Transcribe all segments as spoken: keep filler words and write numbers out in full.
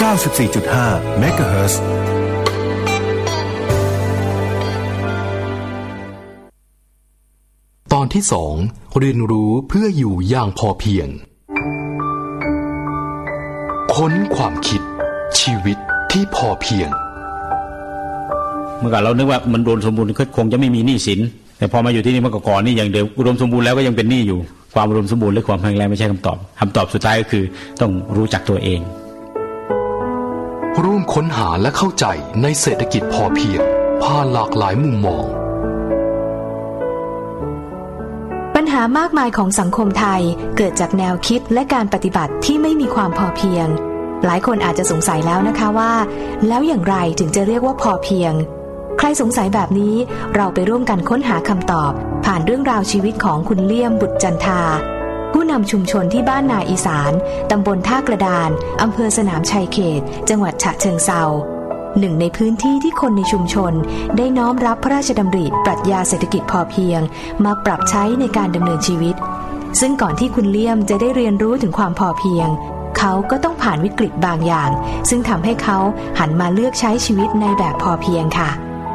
ก้าสิบสี่จุดห้า เมกะเฮิรตซ์ตอนที่สองเรียนรู้เพื่ออยู่อย่างพอเพียงค้นความคิดชีวิตที่พอเพียงเมื่อก่อนเรานึกว่ามันอุดมสมบูรณ์คงจะไม่มีหนี้สินแต่พอมาอยู่ที่นี่มันก็ก่อนนี่อย่างเดียวอุดมสมบูรณ์แล้วก็ยังเป็นหนี้อยู่ความอุดมสมบูรณ์หรือความแข็งแรงไม่ใช่คำตอบคำตอบสุดท้ายก็คือต้องรู้จักตัวเองร่วมค้นหาและเข้าใจในเศรษฐกิจพอเพียงผ่านหลากหลายมุมมองปัญหามากมายของสังคมไทยเกิดจากแนวคิดและการปฏิบัติที่ไม่มีความพอเพียงหลายคนอาจจะสงสัยแล้วนะคะว่าแล้วอย่างไรถึงจะเรียกว่าพอเพียงใครสงสัยแบบนี้เราไปร่วมกันค้นหาคำตอบผ่านเรื่องราวชีวิตของคุณเลี่ยมบุตรจันทาผู้นำชุมชนที่บ้านนาอีสานตำบลท่ากระดานอำเภอสนามชัยเขตจังหวัดฉะเชิงเทราหนึ่งในพื้นที่ที่คนในชุมชนได้น้อมรับพระราชดำริปรัชญาเศรษฐกิจพอเพียงมาปรับใช้ในการดำเนินชีวิตซึ่งก่อนที่คุณเลี่ยมจะได้เรียนรู้ถึงความพอเพียงเขาก็ต้องผ่านวิกฤตบางอย่างซึ่งทำให้เขาหันมาเลือกใช้ชีวิตในแบบพอเพียงค่ะ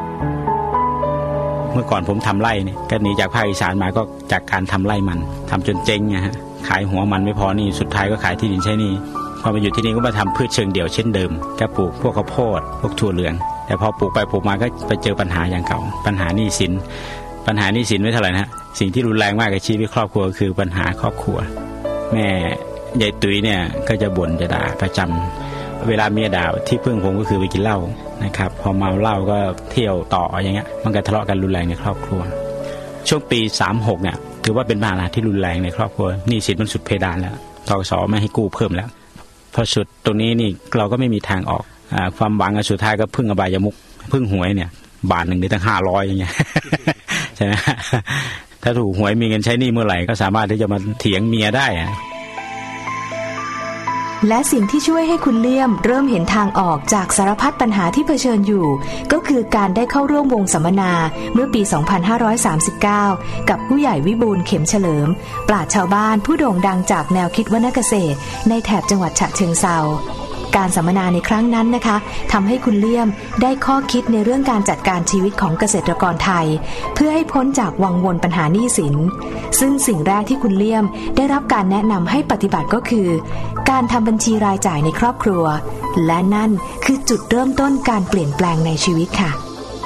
เมื่อก่อนผมทำไร่เนี่ยก็หนีจากภาคอีสานมาก็จากการทำไร่มันทำจนเจ๊งนะฮะขายหัวมันไม่พอนี่สุดท้ายก็ขายที่ดินใช้หนี้พอมาอยู่ที่นี่ก็มาทำพืชเชิงเดี่ยวเช่นเดิมก็ปลูกพวกข้าวโพดพวกถั่วเหลืองแต่พอปลูกไปปลูกมาก็ไปเจอปัญหาอย่างเก่าปัญหาหนี้สินปัญหาหนี้สินไม่เท่าไหร่นะสิ่งที่รุนแรงมากกับชีวิตครอบครัวคือปัญหาครอบครัวแม่ยายตุ้ยเนี่ยก็จะบ่นจะด่าประจำเวลาเมียด่าที่พึ่งผมก็คือไปกินเหล้านะครับพอเมาเหล้าก็เที่ยวต่ออย่างเงี้ยมันก็ทะเลาะกันรุนแรงในครอบครัวช่วงปีสามหกเนี่ยถือว่าเป็นปัญหาที่รุนแรงในครอบครัวหนี้สินมันสุดเพดานแล้วธกส.ไม่ให้กู้เพิ่มแล้วพอสุดตรงนี้นี่เราก็ไม่มีทางออกอ่าความหวังสุดท้ายก็พึ่งอบายมุขพึ่งหวยเนี่ยบาทหนึ่งได้ตั้งห้าร้อยอย่างเงี้ย ใช่ไหมถ้าถูกหวยมีเงินใช้หนี้เมื่อไหร่ก็สามารถที่จะมาเถียงเมียได้และสิ่งที่ช่วยให้คุณเลี่ยมเริ่มเห็นทางออกจากสารพัดปัญหาที่เผชิญอยู่ก็คือการได้เข้าร่วมวงสัมมนาเมื่อปีสองพันห้าร้อยสามสิบเก้ากับผู้ใหญ่วิบูลย์เข็มเฉลิมปราชญ์ชาวบ้านผู้โด่งดังจากแนวคิดวรรณเกษตรในแถบจังหวัดฉะเชิงเทราการสัมมนาในครั้งนั้นนะคะทำให้คุณเลี่ยมได้ข้อคิดในเรื่องการจัดการชีวิตของเกษตรกรไทยเพื่อให้พ้นจากวังวนปัญหาหนี้สินซึ่งสิ่งแรกที่คุณเลี่ยมได้รับการแนะนำให้ปฏิบัติก็คือการทำบัญชีรายจ่ายในครอบครัวและนั่นคือจุดเริ่มต้นการเปลี่ยนแปลงในชีวิตค่ะ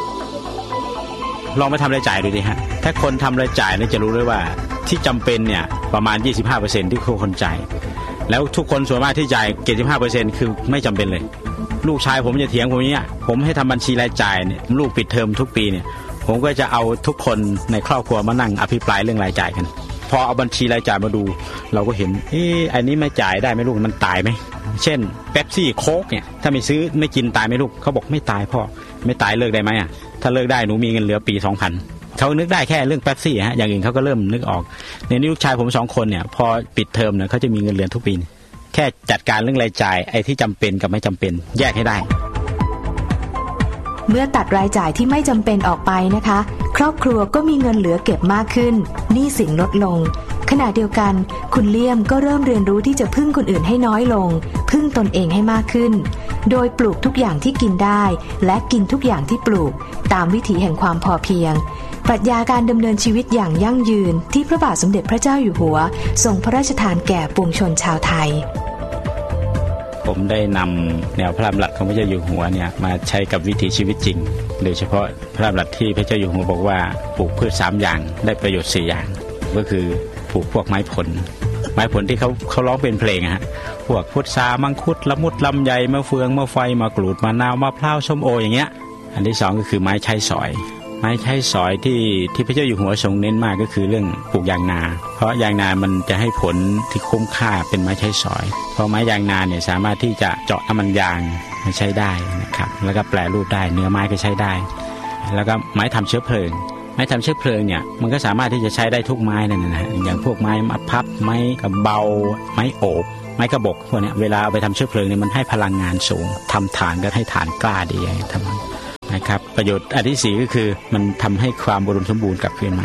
ลองมาทำรายจ่ายดูดิฮะถ้าคนทำรายจ่ายเนี่ยจะรู้เลยว่าที่จำเป็นเนี่ยประมาณ ยี่สิบห้าเปอร์เซ็นต์ ที่คนจ่ายแล้วทุกคนส่วนมากที่จ่าย เจ็ดสิบห้าเปอร์เซ็นต์ คือไม่จำเป็นเลยลูกชายผมจะเถียงผมอย่างเงี้ยผมให้ทำบัญชีรายจ่ายเนี่ยลูกปิดเทอมทุกปีเนี่ยผมก็จะเอาทุกคนในครอบครัวมานั่งอภิปรายเรื่องรายจ่ายกันพอเอาบัญชีรายจ่ายมาดูเราก็เห็นเอ๊ะอันนี้ไม่จ่ายได้ไหมลูกมันตายไหมเช่นเป๊ปซี่โค้กเนี่ยถ้าไม่ซื้อไม่กินตายไหมลูกเขาบอกไม่ตายพ่อไม่ตายเลิกได้ไหมอ่ะถ้าเลิกได้หนูมีเงินเหลือปี สองพันเขานึกได้แค่เรื่องเป๊ปซี่ฮะอย่างอื่นเขาก็เริ่มนึกออกในนี้ลูกชายผมสองคนเนี่ยพอปิดเทอมเนี่ยเขาจะมีเงินเหลือทุกปีแค่จัดการเรื่องรายจ่ายไอ้ที่จำเป็นกับไม่จำเป็นแยกให้ได้เมื่อตัดรายจ่ายที่ไม่จำเป็นออกไปนะคะครอบครัวก็มีเงินเหลือเก็บมากขึ้นหนี้สินลดลงขณะเดียวกันคุณเลี่ยมก็เริ่มเรียนรู้ที่จะพึ่งคนอื่นให้น้อยลงพึ่งตนเองให้มากขึ้นโดยปลูกทุกอย่างที่กินได้และกินทุกอย่างที่ปลูกตามวิถีแห่งความพอเพียงปรัชญาการดำเนินชีวิตอย่างยั่งยืนที่พระบาทสมเด็จพระเจ้าอยู่หัวทรงพระราชทานแก่ปวงชนชาวไทยผมได้นำแนวพระราชดำรัสของพระเจ้าอยู่หัวเนี่ยมาใช้กับวิถีชีวิตจริงโดยเฉพาะพระราชดำรัสที่พระเจ้าอยู่หัวบอกว่าปลูกพืชสามอย่างได้ประโยชน์สี่อย่างก็คือปลูกพวกไม้ผลไม้ผลที่เขาเขาร้องเป็นเพลงฮะพวกพุทรามังคุดละมุดลำไยมะเฟืองมะไฟมะกรูดมะนาวมะพร้าวส้มโออย่างเงี้ยอันที่สองก็คือไม้ใช้สอยไม้ใช้สอยที่ที่พระเจ้าอยู่หัวทรงเน้นมากก็คือเรื่องปลูกยางนาเพราะยางนามันจะให้ผลที่คุ้มค่าเป็นไม้ใช้สอยเพราะไม้ยางนาเนี่ยสามารถที่จะเจาะน้ำมันยางมาใช้ได้นะครับแล้วก็แปรรูปได้เนื้อไม้ก็ใช้ได้แล้วก็ไม้ทำเชื้อเพลิงไม้ทำเชื้อเพลิงเนี่ยมันก็สามารถที่จะใช้ได้ทุกไม้นั่นนะอย่างพวกไม้มะพับไม้กระเบาไม้โอบไม้กระบอกพวกนี้เวลาเอาไปทำเชื้อเพลิงเนี่ยมันให้พลังงานสูงทำถ่านก็ให้ถ่านกล้าดีทำนะครับประโยชน์อันที่สี่ก็คือมันทำให้ความอุดมสมบูรณ์กลับคืนมา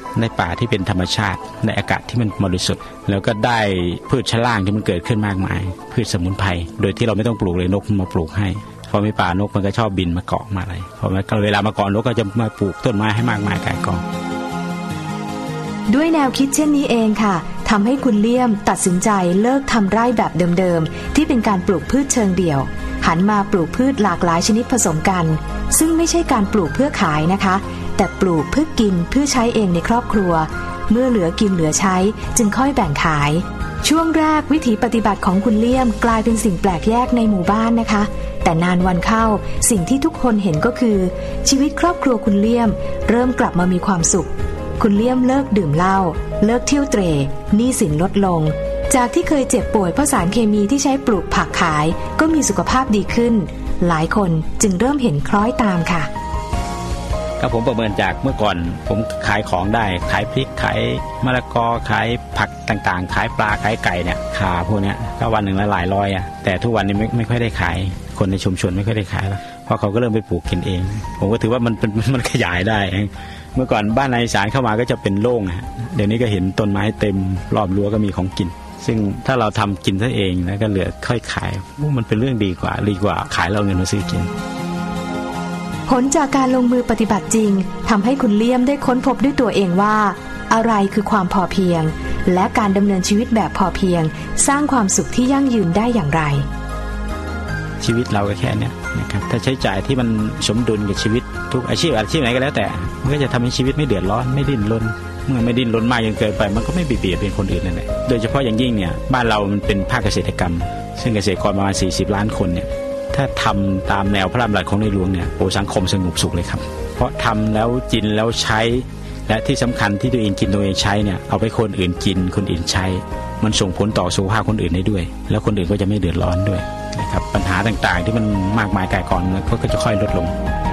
ในป่าที่เป็นธรรมชาติในอากาศที่มันบริสุทธิ์แล้วก็ได้พืชชั้นล่างที่มันเกิดขึ้นมากมายพืชสมุนไพรโดยที่เราไม่ต้องปลูกเลยนกมาปลูกให้พอมีป่านกมันก็ชอบบินมาเกาะมาอะไรพอเวลามาเกาะนกก็จะมาปลูกต้นไม้ให้มากมายกายกองด้วยแนวคิดเช่นนี้เองค่ะทำให้คุณเลี่ยมตัดสินใจเลิกทำไร่แบบเดิมๆที่เป็นการปลูกพืชเชิงเดี่ยวหันมาปลูกพืชหลากหลายชนิดผสมกันซึ่งไม่ใช่การปลูกเพื่อขายนะคะแต่ปลูกเพื่อกินเพื่อใช้เองในครอบครัวเมื่อเหลือกินเหลือใช้จึงค่อยแบ่งขายช่วงแรกวิถีปฏิบัติของคุณเลี่ยมกลายเป็นสิ่งแปลกแยกในหมู่บ้านนะคะแต่นานวันเข้าสิ่งที่ทุกคนเห็นก็คือชีวิตครอบครัวคุณเลี่ยมเริ่มกลับมามีความสุขคุณเลี่ยมเลิกดื่มเหล้าเลิกเที่ยวเตร่หนี้สินลดลงจากที่เคยเจ็บป่วยเพราะสารเคมีที่ใช้ปลูกผักขายก็มีสุขภาพดีขึ้นหลายคนจึงเริ่มเห็นคล้อยตามค่ะก็ผมประเมินจากเมื่อก่อนผมขายของได้ขายพริกขายมะละกอขายผักต่างๆขายปลาขายไก่เนี่ยขาพวกนี้ก็วันหนึ่งละหลายร้อยอ่ะแต่ทุกวันนี้ไม่ไม่ค่อยได้ขายคนในชุมชนไม่ค่อยได้ขายแล้วเพราะเขาก็เริ่มไปปลูกกินเองผมก็ถือว่ามันเป็นมันขยายได้เมื่อก่อนบ้านในอีสานเข้ามาก็จะเป็นโล่งฮะเดี๋ยวนี้ก็เห็นต้นไม้เต็มรอบรั้วก็มีของกินซึ่งถ้าเราทำกินซะเองแล้วก็เหลือค่อยขายมันเป็นเรื่องดีกว่าดีกว่าขายเราเงินมาซื้อกินผลจากการลงมือปฏิบัติจริงทำให้คุณเลี่ยมได้ค้นพบด้วยตัวเองว่าอะไรคือความพอเพียงและการดำเนินชีวิตแบบพอเพียงสร้างความสุขที่ยั่งยืนได้อย่างไรชีวิตเราก็แค่นี้นะครับถ้าใช้จ่ายที่มันสมดุลกับชีวิตทุกอาชีพอาชีพไหนก็แล้วแต่มันก็จะทำให้ชีวิตไม่เดือดร้อนไม่ดิ้นรนเมื่อไม่ดิ้นรนมากจนเกินไปมันก็ไม่เบียดเบียนคนอื่นนั่นแหละโดยเฉพาะอย่างยิ่งเนี่ยบ้านเรามันเป็นภาคเกษตรกรรมซึ่งเกษตรกรประมาณสี่สิบล้านคนเนี่ยถ้าทำตามแนวพระราชดำรัสของในหลวงเนี่ยโอ้สังคมสงบสุขเลยครับเพราะทำแล้วกินแล้วใช้และที่สำคัญที่ตัวเองกินตัวเองใช้เนี่ยเอาไปคนอื่นกินคนอื่นใช้มันส่งผลต่อสุขภาพคนอื่นได้ด้วยแล้วคนอื่นก็จะไม่เดือดร้อนด้วยนะครับปัญหาต่างๆที่มันมากมายกายกองก็จะค่อยลดลง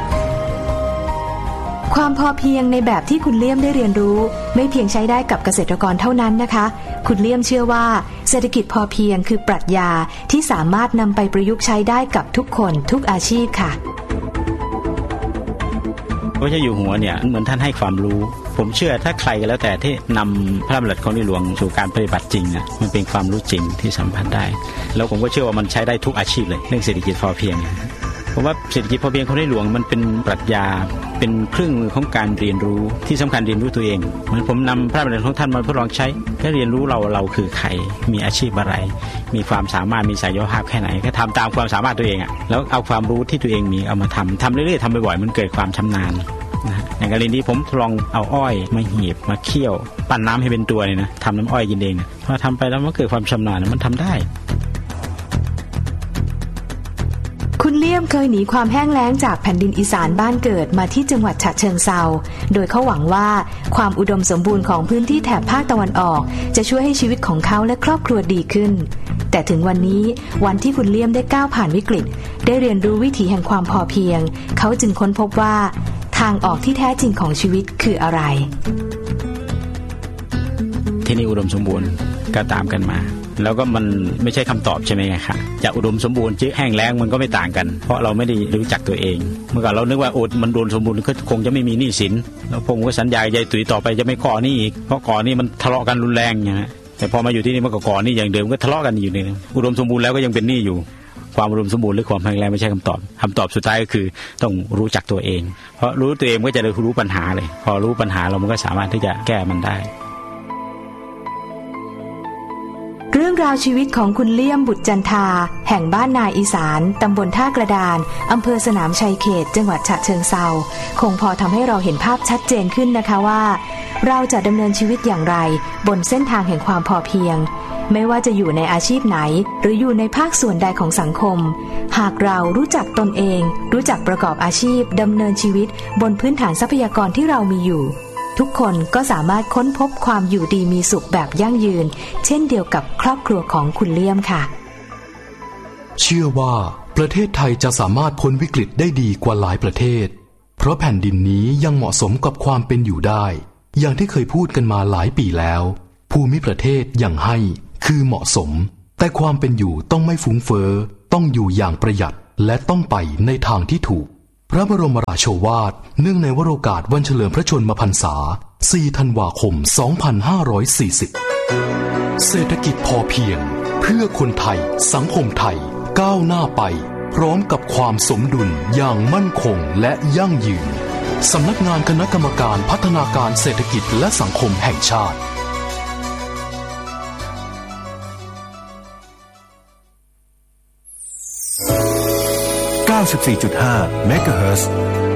ความพอเพียงในแบบที่คุณเลี่ยมได้เรียนรู้ไม่เพียงใช้ได้กับเกษตรกรเท่านั้นนะคะคุณเลี่ยมเชื่อว่าเศรษฐกิจพอเพียงคือปรัชญาที่สามารถนำไปประยุกต์ใช้ได้กับทุกคนทุกอาชีพค่ะพระเจ้าอยู่หัวเนี่ยเหมือนท่านให้ความรู้ผมเชื่อถ้าใครก็แล้วแต่ที่นำพระราชดำรัสของในหลวงสู่การปฏิบัติจริงอ่ะมันเป็นความรู้จริงที่สัมผัสได้แล้วผมก็เชื่อว่ามันใช้ได้ทุกอาชีพเลยเรื่องเศรษฐกิจพอเพียงผมว่าเศรษฐกิจพอเพียงของในหลวงมันเป็นปรัชญาเป็นเครื่องมือของการเรียนรู้ที่สำคัญเรียนรู้ตัวเองเหมือนผมนำพระราชดำรัสของท่านมาทดลองใช้ก็เรียนรู้เราเราคือใครมีอาชีพอะไรมีความสามารถมีศักยภาพแค่ไหนก็ทำตามความสามารถตัวเองอ่ะแล้วเอาความรู้ที่ตัวเองมีเอามาทำทำเรื่อยๆทำบ่อยๆมันเกิดความชำนาญนะอย่างกรณีที่ผมลองเอาอ้อยมาหีบมาเคี่ยวปั้นน้ำให้เป็นตัวเนี่ยนะทำน้ำอ้อยกินเองนะพอทำไปแล้วมันเกิดความชำนาญมันทำได้คุณเลี่ยมเคยหนีความแห้งแล้งจากแผ่นดินอีสานบ้านเกิดมาที่จังหวัดฉะเชิงเทราโดยเขาหวังว่าความอุดมสมบูรณ์ของพื้นที่แถบภาคตะวันออกจะช่วยให้ชีวิตของเขาและครอบครัวดีขึ้นแต่ถึงวันนี้วันที่คุณเลี่ยมได้ก้าวผ่านวิกฤตได้เรียนรู้วิถีแห่งความพอเพียงเขาจึงค้นพบว่าทางออกที่แท้จริงของชีวิตคืออะไรที่นี่อุดมสมบูรณ์ก็ตามกันมาแล้วก็มันไม่ใช่คำตอบใช่ไหมครับจากอุดมสมบูรณ์จื้อแห้งแล้งมันก็ไม่ต่างกันเพราะเราไม่ได้รู้จักตัวเองเมื่อก่อนเรานึกว่าโอ้มันอุดมสมบูรณ์ก็คงจะไม่มีหนี้สินแล้วผมก็สัญญายายตุ๋ยต่อไปจะไม่ก่อหนี้อีกเพราะก่อหนี้มันทะเลาะกันรุนแรงอย่างนี้แต่พอมาอยู่ที่นี่มันก็ก่อหนี้อย่างเดิมก็ทะเลาะกันอยู่นี่อุดมสมบูรณ์แล้วก็ยังเป็นหนี้อยู่ความอุดมสมบูรณ์หรือความแห้งแล้งไม่ใช่คำตอบคำตอบสุดท้ายก็คือต้องรู้จักตัวเองเพราะรู้ตัวเองก็จะได้รู้ปัญหาเลยพอรู้ปัญหาเรามันก็สามารถที่จะแก้มันได้เรื่องราวชีวิตของคุณเลี่ยมบุตรจันทาแห่งบ้านนาอีสานตำบลท่ากระดานอำเภอสนามชัยเขตจังหวัดฉะเชิงเทราคงพอทำให้เราเห็นภาพชัดเจนขึ้นนะคะว่าเราจะดำเนินชีวิตอย่างไรบนเส้นทางแห่งความพอเพียงไม่ว่าจะอยู่ในอาชีพไหนหรืออยู่ในภาคส่วนใดของสังคมหากเรารู้จักตนเองรู้จักประกอบอาชีพดำเนินชีวิตบนพื้นฐานทรัพยากรที่เรามีอยู่ทุกคนก็สามารถค้นพบความอยู่ดีมีสุขแบบยั่งยืนเช่นเดียวกับครอบครัวของคุณเลี่ยมค่ะเชื่อว่าประเทศไทยจะสามารถพ้นวิกฤตได้ดีกว่าหลายประเทศเพราะแผ่นดินนี้ยังเหมาะสมกับความเป็นอยู่ได้อย่างที่เคยพูดกันมาหลายปีแล้วภูมิประเทศอย่างให้คือเหมาะสมแต่ความเป็นอยู่ต้องไม่ฟุ้งเฟ้อต้องอยู่อย่างประหยัดและต้องไปในทางที่ถูกพระบรมราโชวาทเนื่องในวโรกาสวันเฉลิมพระชนมพรรษาสี่ธันวาคม สองพันห้าร้อยสี่สิบ เศรษฐกิจพอเพียงเพื่อคนไทยสังคมไทยก้าวหน้าไปพร้อมกับความสมดุลอย่างมั่นคงและยั่งยืนสำนักงานคณะกรรมการพัฒนาการเศรษฐกิจและสังคมแห่งชาติเก้าสิบสี่จุดห้า เมกะเฮิรตซ์